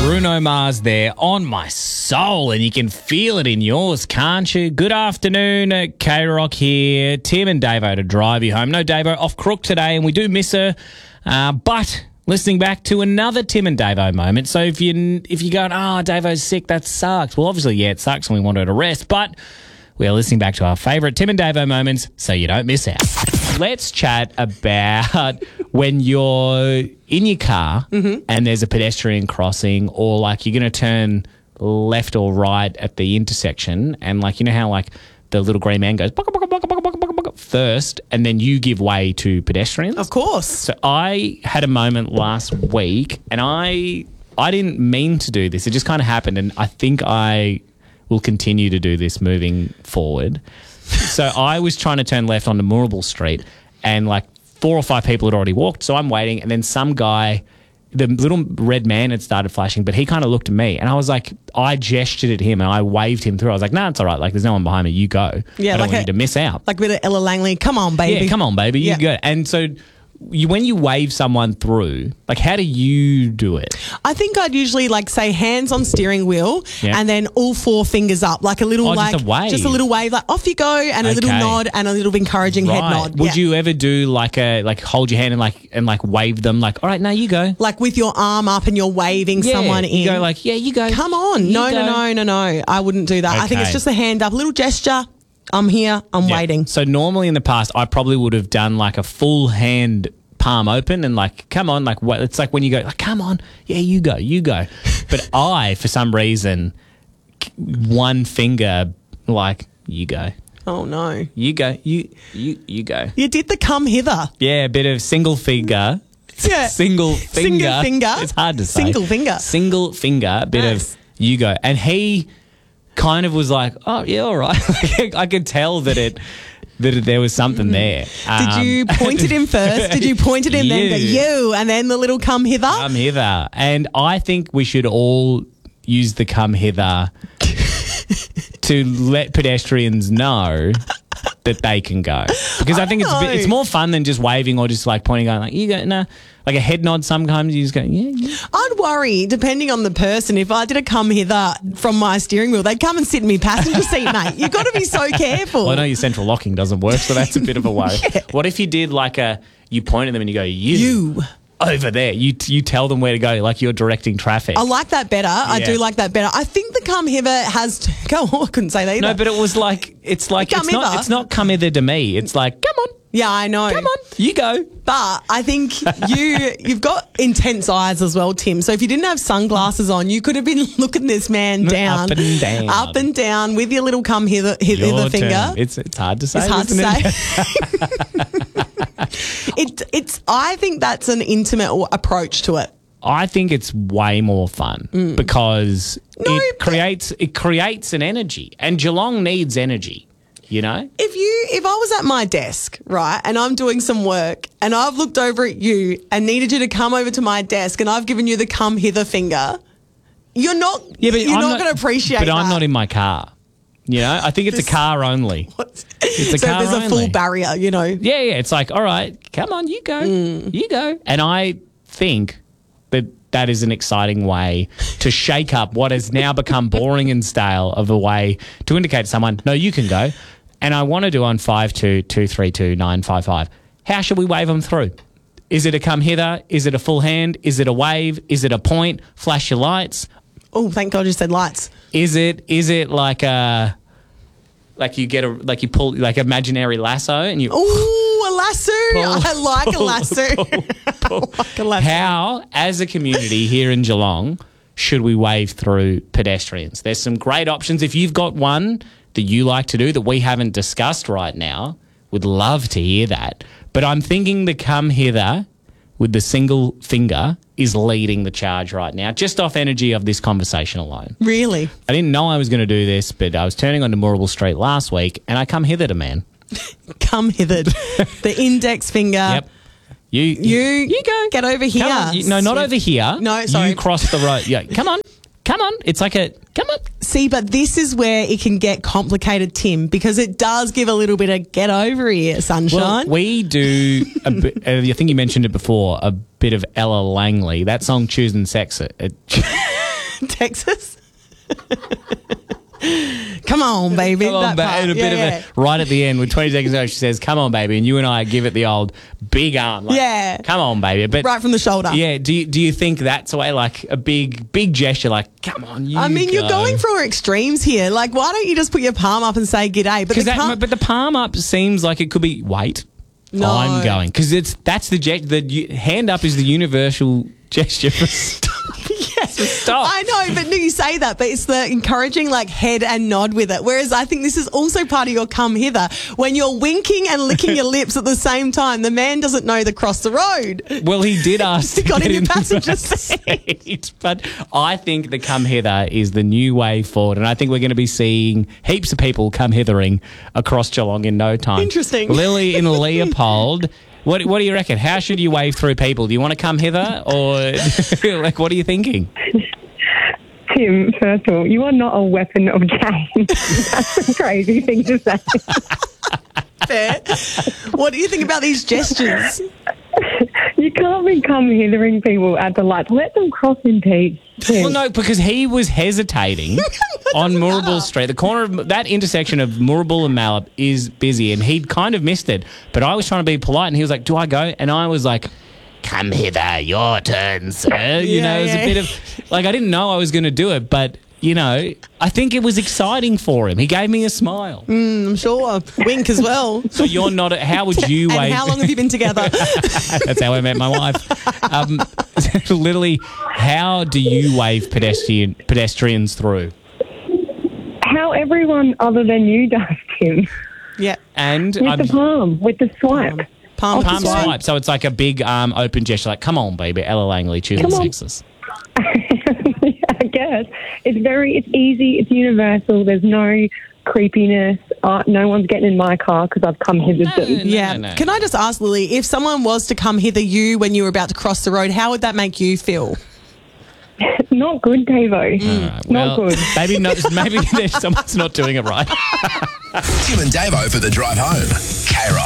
Bruno Mars there on my soul, and you can feel it in yours, can't you? Good afternoon, K-Rock here. Tim and Davo to drive you home. No, Davo off crook today, and we do miss her, but listening back to another Tim and Davo moment. So if you're going, Davo's sick, that sucks. Well, obviously, yeah, it sucks and we want her to rest, but we're listening back to our favourite Tim and Davo moments so you don't miss out. Let's chat about when you're in your car and there's a pedestrian crossing, or like you're going to turn left or right at the intersection, and like, you know how like the little green man goes first and then you give way to pedestrians? Of course. So I had a moment last week, and I didn't mean to do this. It just kind of happened, and I think I will continue to do this moving forward. So I was trying to turn left onto Moorabool Street, and like 4 or 5 people had already walked, so I'm waiting, and then some guy, the little red man had started flashing, but he kind of looked at me, and I was like, I gestured at him and I waved him through. I was like, it's all right. Like, there's no one behind me. You go. Yeah, I don't want you to miss out. Like a bit of Ella Langley. Come on, baby. Yeah, come on, baby. You go. And so when you wave someone through, like, how do you do it? I think I'd usually like say hands on steering wheel, Yeah. and then all 4 fingers up, like a little just a wave. just a little wave, like off you go, and a little Okay. nod and a little encouraging head nod. Would you ever do like hold your hand and wave them like, all right, now you go? like with your arm up and you're waving someone in? You go like, yeah, you go. Come on. You No. I wouldn't do that. I think it's Okay. just a hand up, a little gesture. I'm here. I'm Yeah. waiting. So normally in the past, I probably would have done like a full hand palm open and like, come on, like what? It's like when you go, like, come on, yeah, you go. But I, for some reason, one finger, like, you go. Oh no. You go. You go. You did the come hither. Yeah, a bit of single finger. Yeah. Single finger. Single finger. It's hard to say. Single finger. Single finger, a bit Nice. of you go. And he kind of was like, oh, yeah, all right. Like, I could tell that there was something there. Did you point at him first? Did you point at him then go, you, and then the little come hither? Come hither. And I think we should all use the come hither to let pedestrians know that they can go. Because I think it's more fun than just waving or just like pointing, going like, you go, no. Like a head nod sometimes, you just go, yeah. I'd worry, depending on the person, if I did a come hither from my steering wheel, they'd come and sit in my passenger seat, mate. You've got to be so careful. Well, I know your central locking doesn't work, so that's a bit of a worry. Yeah. What if you did like you point at them and you go, you. Over there. You tell them where to go, like you're directing traffic. I like that better. I do like that better. I think the come hither has go on, I couldn't say that either. No, but it was like, it's Come hither. it's not come hither to me. It's like, come on. Yeah, I know. Come on, you go. But I think you've got intense eyes as well, Tim. So if you didn't have sunglasses on, you could have been looking this man down. Up and down with your little come hither Your finger. turn. It's hard to say. It's hard to say. I think that's an intimate approach to it. I think it's way more fun because it creates an energy, and Geelong needs energy. You know? If I was at my desk, right, and I'm doing some work and I've looked over at you and needed you to come over to my desk and I've given you the come hither finger, you're not going to appreciate that. But I'm not in my car. You know? I think it's a car only. It's a so car there's only. a full barrier, you know? Yeah. It's like, all right, come on, you go. You go. And I think that is an exciting way to shake up what has now become boring and stale of a way to indicate to someone, no, you can go. And I want to do on 52232955. How should we wave them through? Is it a come hither? Is it a full hand? Is it a wave? Is it a point? Flash your lights? Oh, thank God you said lights. Is it like you pull like imaginary lasso and you Ooh, a lasso. I like a lasso. I like a lasso. How, as a community here in Geelong, should we wave through pedestrians? There's some great options. If you've got one that you like to do that we haven't discussed right now, would love to hear that. But I'm thinking the come hither with the single finger is leading the charge right now, just off energy of this conversation alone. Really? I didn't know I was going to do this, but I was turning onto Moorabool Street last week and I come hither to man. Come hither. The index finger. Yep. You go. Get over here. Come on. No, not over here. No, sorry. You cross the road. Yeah, come on. It's like come on. See, but this is where it can get complicated, Tim, because it does give a little bit of get over here, sunshine. Well, we do a bit, I think you mentioned it before, a bit of Ella Langley. That song, Choosing Sex. Texas. Come on, baby. Come on, that and part. of a right at the end, with 20 seconds ago, she says, "Come on, baby," and you and I give it the old big arm. Like, come on, baby. But right from the shoulder. Yeah. Do you think that's a way, like a big gesture, like, come on, you? I mean, go. You're going for extremes here. Like, why don't you just put your palm up and say g'day? But the palm up seems like it could be wait. No. I'm going because that's the hand up is the universal gesture for stop. Yes, stop. I know, but no, you say that, but it's the encouraging like head and nod with it. Whereas I think this is also part of your come hither when you're winking and licking your lips at the same time. The man doesn't know to cross the road. Well, he did ask to got get in your the passenger seat, but I think the come hither is the new way forward, and I think we're going to be seeing heaps of people come hithering across Geelong in no time. Interesting. Lily in Leopold. What do you reckon? How should you wave through people? Do you want to come hither or like what are you thinking? Tim, first of all, you are not a weapon of change. That's a crazy thing to say. Fair. What do you think about these gestures? You can't be come hithering people at the lights. Let them cross in peace. Well, no, because he was hesitating on Moorabool Street. The corner of that intersection of Moorabool and Mallup is busy, and he'd kind of missed it. But I was trying to be polite, and he was like, "Do I go?" And I was like, "Come hither, your turn, sir." You know, it was a bit of like I didn't know I was going to do it, but you know, I think it was exciting for him. He gave me a smile. I'm sure. Wink as well. So you're not. How would you wave? And how long have you been together? That's how I met my wife. Literally, how do you wave pedestrians through? How everyone other than you does, Tim. Yeah. And with the palm, with the swipe. Palm swipe. So it's like a big open gesture, like, come on, baby, Ella Langley, choose the sexes. I guess. It's easy, it's universal, there's no creepiness. No one's getting in my car because I've come hither. No. Can I just ask, Lily, if someone was to come hither you when you were about to cross the road, how would that make you feel? Not good, Davo. Right, not good. Maybe someone's not doing it right. Tim and Davo for the drive home. K-Rock.